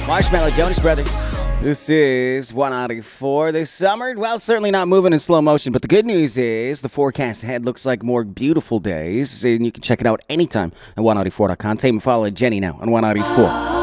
Marshmallow Jonas Brothers. This is 194 this summer. Well, it's certainly not moving in slow motion, but the good news is the forecast ahead looks like more beautiful days, and you can check it out anytime at 194.com. Take and follow Jenny now on 194.